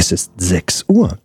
Es ist 6 Uhr.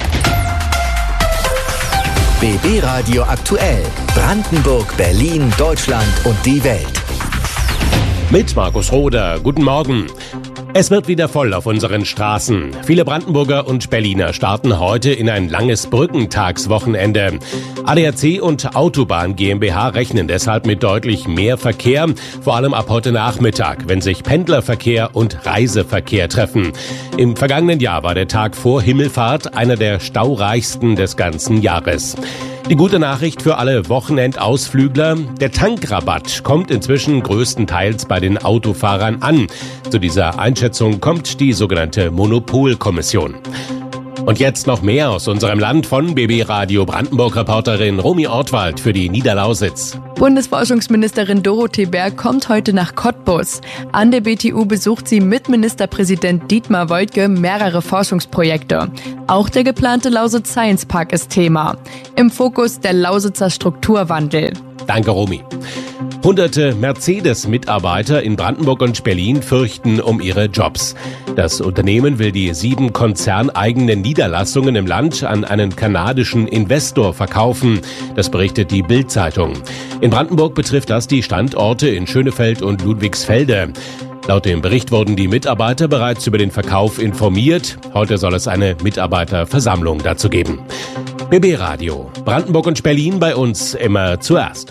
BB Radio aktuell. Brandenburg, Berlin, Deutschland und die Welt. Mit Markus Roder. Guten Morgen. Es wird wieder voll auf unseren Straßen. Viele Brandenburger und Berliner starten heute in ein langes Brückentagswochenende. ADAC und Autobahn GmbH rechnen deshalb mit deutlich mehr Verkehr, vor allem ab heute Nachmittag, wenn sich Pendlerverkehr und Reiseverkehr treffen. Im vergangenen Jahr war der Tag vor Himmelfahrt einer der staureichsten des ganzen Jahres. Die gute Nachricht für alle Wochenendausflügler: der Tankrabatt kommt inzwischen größtenteils bei den Autofahrern an. Zu dieser Einschätzung kommt die sogenannte Monopolkommission. Und jetzt noch mehr aus unserem Land von BB Radio Brandenburg-Reporterin Romy Ortwald für die Niederlausitz. Bundesforschungsministerin Dorothee Berg kommt heute nach Cottbus. An der BTU besucht sie mit Ministerpräsident Dietmar Woidke mehrere Forschungsprojekte. Auch der geplante Lausitz Science Park ist Thema. Im Fokus der Lausitzer Strukturwandel. Danke, Romy. Hunderte Mercedes-Mitarbeiter in Brandenburg und Berlin fürchten um ihre Jobs. Das Unternehmen will die 7 konzerneigenen Niederlassungen im Land an einen kanadischen Investor verkaufen. Das berichtet die Bild-Zeitung. In Brandenburg betrifft das die Standorte in Schönefeld und Ludwigsfelde. Laut dem Bericht wurden die Mitarbeiter bereits über den Verkauf informiert. Heute soll es eine Mitarbeiterversammlung dazu geben. BB Radio. Brandenburg und Berlin bei uns immer zuerst.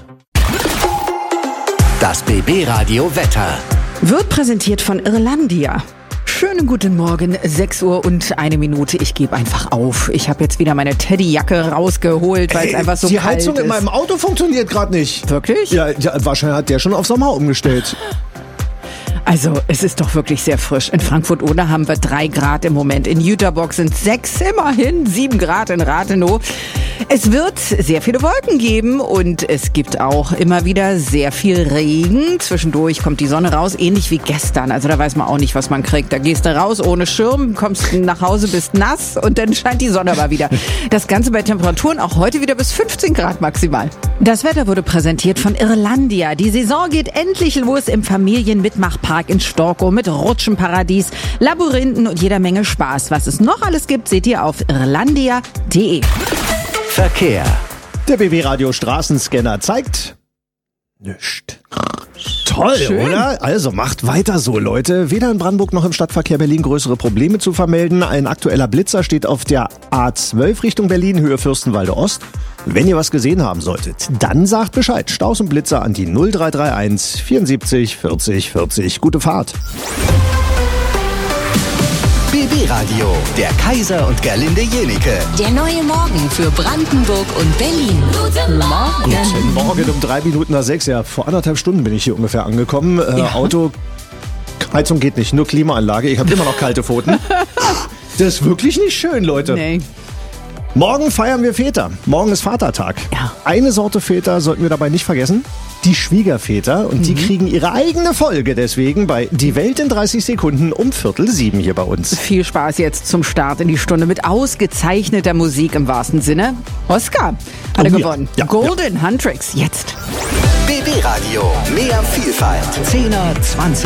Das BB Radio Wetter wird präsentiert von Irlandia. Schönen guten Morgen, 6 Uhr und 1 Minute. Ich gebe einfach auf. Ich habe jetzt wieder meine Teddyjacke rausgeholt, weil es einfach so kalt ist. Die Heizung in meinem Auto funktioniert gerade nicht. Wirklich? Ja, wahrscheinlich hat der schon auf Sommer umgestellt. Also, es ist doch wirklich sehr frisch. In Frankfurt-Oder haben wir 3 Grad im Moment. In Jüterbock sind 6, immerhin 7 Grad in Rathenow. Es wird sehr viele Wolken geben und es gibt auch immer wieder sehr viel Regen. Zwischendurch kommt die Sonne raus, ähnlich wie gestern. Also da weiß man auch nicht, was man kriegt. Da gehst du raus ohne Schirm, kommst nach Hause, bist nass und dann scheint die Sonne aber wieder. Das Ganze bei Temperaturen auch heute wieder bis 15 Grad maximal. Das Wetter wurde präsentiert von Irlandia. Die Saison geht endlich los im Familienmitmachpark in Storkow mit Rutschenparadies, Labyrinthen und jeder Menge Spaß. Was es noch alles gibt, seht ihr auf irlandia.de. Verkehr. Der BB Radio Straßenscanner zeigt nichts. Toll, schön, oder? Also macht weiter so, Leute. Weder in Brandenburg noch im Stadtverkehr Berlin größere Probleme zu vermelden. Ein aktueller Blitzer steht auf der A12 Richtung Berlin, Höhe Fürstenwalde Ost. Wenn ihr was gesehen haben solltet, dann sagt Bescheid. Staus und Blitzer an die 0331 74 40 40. Gute Fahrt. BB Radio, der Kaiser und Gerlinde Jenike. Der neue Morgen für Brandenburg und Berlin. Guten Morgen. Guten Morgen um 3 Minuten nach 6. Ja, vor 1,5 Stunden bin ich hier ungefähr angekommen. Ja. Auto, Heizung geht nicht, nur Klimaanlage. Ich habe immer noch kalte Pfoten. Das ist wirklich nicht schön, Leute. Nee. Morgen feiern wir Väter. Morgen ist Vatertag. Ja. Eine Sorte Väter sollten wir dabei nicht vergessen. Die Schwiegerväter. Und die kriegen ihre eigene Folge deswegen bei Die Welt in 30 Sekunden um 6:45 hier bei uns. Viel Spaß jetzt zum Start in die Stunde mit ausgezeichneter Musik im wahrsten Sinne. Oscar hat er gewonnen. Ja. Golden Handtricks jetzt. BB Radio, mehr Vielfalt. 10er, 20er.